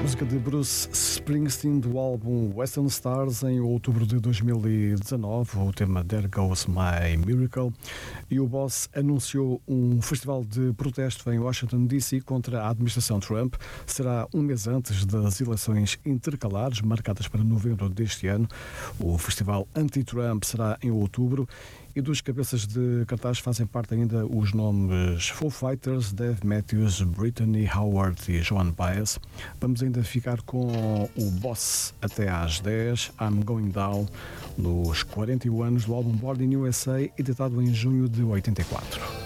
Música de Bruce Springsteen do álbum Western Stars em outubro de 2019, o tema There Goes My Miracle, e o Boss anunciou um festival de protesto em Washington DC contra a administração Trump. Será um mês antes das eleições intercalares marcadas para novembro deste ano. O festival anti-Trump será em outubro. E dos cabeças de cartaz fazem parte ainda os nomes Foo Fighters, Dave Matthews, Brittany Howard e Joan Baez. Vamos ainda ficar com o Boss até às 10, I'm Going Down, nos 41 anos do álbum Born in USA, editado em junho de 84.